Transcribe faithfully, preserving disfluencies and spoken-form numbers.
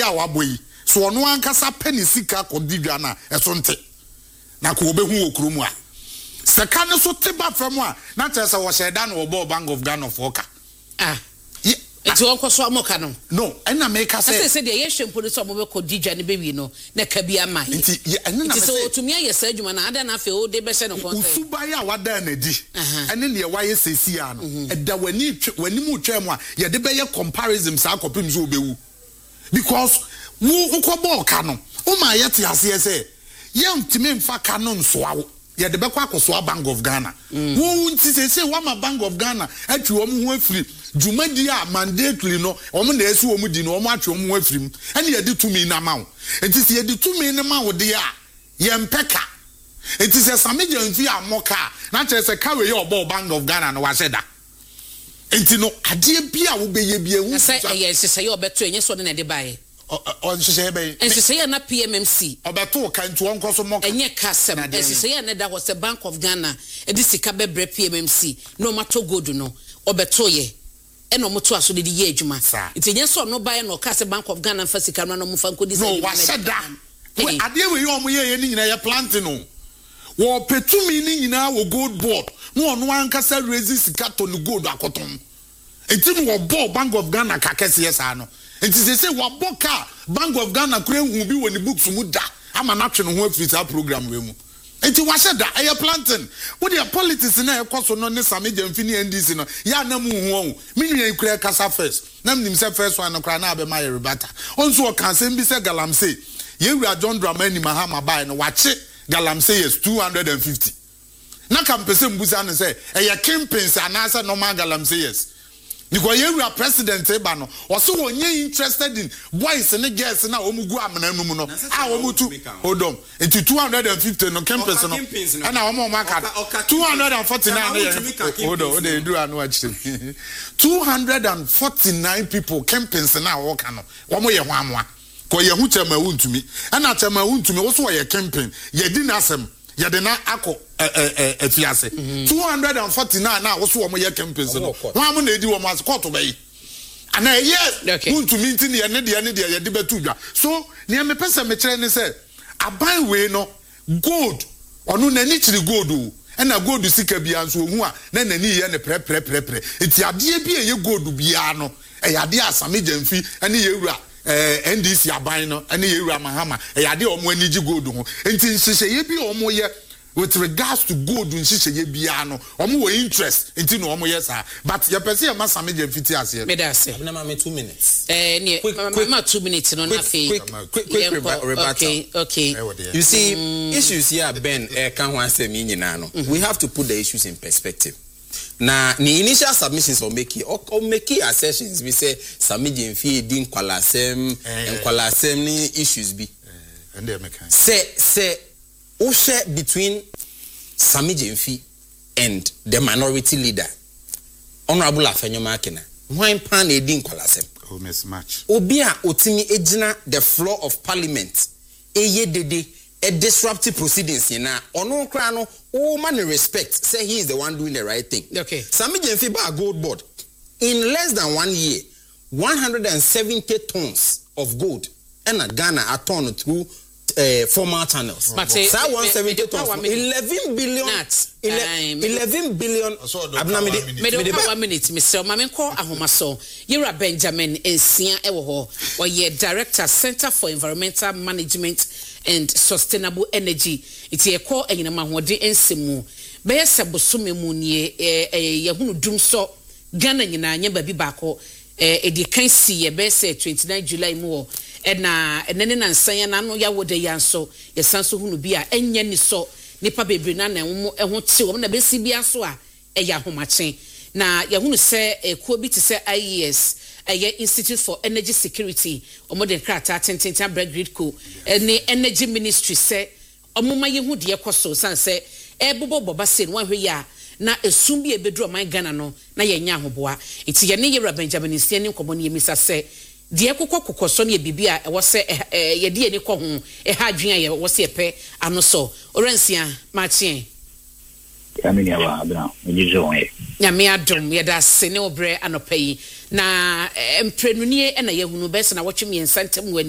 a waboi so ono ankasa peni sika kodidwa na esonte na ko obehu okrumu a seka ne so teba fam a na tese wo sheda na obo Bank of Ghana for ka ah eti won kwaso amoka no no ena make say say say de ye hwempo so mo be kodidwa ne bewi no na ka bia mai enti ena na say so otumi aye sa adwuma na ada na afi o de be hye no konse usuba ya wada na di ene ne waye sesi a no eda wani wani mu twam a ye de be ye comparison sa akopim so obewu because wo ukobo ka no o ma ye te ase say ye ntime mfa ka no nso awo ye de be kwa akoso Bank of Ghana wo nti say say wa ma Bank of Ghana atwi wo mu ho afiri jumadi a mandatory no omo na esi wo mu di no omo atwe wo mu afiri mu ene ye de tumi na mawo enti se ye de tumi na mawo de a ye mpeka enti se sameje nfi amoka na che se ka we ye obo Bank of Ghana no wa seda enti no ade bia wo be ye bia hu say ye se ye obeto enye so na de bae on se be ense se ye na P M M C obeto ka nti won koso moka enye kasem ense se ye na da was Bank of Ghana e di sika bebre P M M C no mato godu no obeto ye eno moto aso de ye adwuma iti nye so no bae no ka se Bank of Ghana fa sika no no mfa nkodi se no wa seda we ade we yo mo ye ye ni nyina ye plant no wo petumi ni nyina wo gold board no ono ankasa raise sika to no gold akoton enti no wo ball Bank of Ghana ka kese yes ano enti se se wo boka Bank of Ghana kure hu bi woni books mu da ama na twe no ho afisa program we mu enti wa sheda aye planting wo de politics na e koso no ne sameje mfini N D C no ya na mu hu on minua kure kasa first na mnim se first one no kra na be ma rebata onso o kan se mbi se galamse ye wura John Dramani Mahama bai no wache galamse yes two hundred fifty na kan pese mbuza no se e ye campaigns anasa normal galamse yes because you are president eba no also wonye interested in boys and girls na omugu amana num no ah omutu hold on into two hundred fifty no campus no and na omo maka two hundred forty-nine hold on they do anu achire two hundred forty-nine people campus na work no omo ye ho amoa ko ye hu chema wuntumi and chema wuntumi wo so ye campaign ye di nasem ye de na akọ efiase two hundred forty-nine na wo so wo ye campus no wa mo na edi wo mas court bay ana yes wuntumi nti ne ne de ne de ye de betudwa so ne me pese me kire ne se aban we no gold onu na ni kiri gold o na gold sika bia nso ohu a na nani ye ne pre pre pre pre eti ade bia ye gold bia no e ade asame jamfi ene ye wura eh N D C aban no ene ye wura Mahama e ade omo anigi gold ho enti nhihye ye bi omo ye with regards to gold nhihye ye bia no omo wo interest enti no omo ye sa but ye pese ye masame jamfi ti ase me da se na ma two minutes eh ne ma two minutes no na fe quick quick okay okay you see mm. issues here Ben eh kan ho asem nyina no we have to put the issues in perspective. Na the initial submissions or make or make assertions we say samije mfi din kwalasem and kwalasem ni issues be and they make say say o share between samije mfi and the minority leader honorable Afenyo Akina why pan e din kwalasem oh mismatch obi a otimi ejina the floor of parliament eye dede a disruptive proceedings in na ono kra no o man respect say he is the one doing the right thing. Okay. Samije Mfi ba gold board in less than one year one hundred seventy tons of gold and Ghana are turned through uh, formal channels. But say one hundred seventy tons eleven billion eleven billion abna me me one minute Mister Mamenko ahomaso Yera Benjamin Ensia ewo ho oye director Center for Environmental Management and Sustainable Energy. It's a call and in a mahodi ensemu. Be se bosome mu nie eh yahunu dum so Ghana nyina nya babi bako eh edi kan si ye be se twenty-nine July mu e na enene na nsan na no ya wode yanso ye sanso hunu bi a enye ni so nipa bebre na na wo eho te wo na be si bia so a e ya homachen na yahunu se ekuo bi te se I E S eye Institute for Energy Security omode krata tententa Bregridco ene Energy Ministry se omuma yehu de ekoso san se e bobo boba se no ahwe ya na esum bi ebedru oman Ghana no na yenya ahoboa enti ye ne Yera Benjamin sie ne nkomo ne yemisa se de ekokọ kokoso ne bibia e wo se ye de eni ko ho e ha adwen ye wo se pe anoso oransia machien Yamini aba abna nyizo ye nyame adom ye da se ne obre anopai na emprenunie e na yehunu be se na wotwe me nsantem